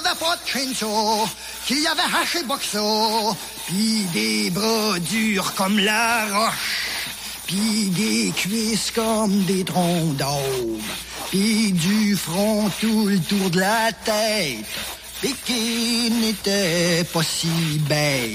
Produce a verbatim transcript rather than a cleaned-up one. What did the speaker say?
avait pas de chainsaw, qui avait haché boxo, pis des bras durs comme la roche, pis des cuisses comme des troncs d'aube, pis du front tout le tour de la tête, pis qui n'était pas si bête.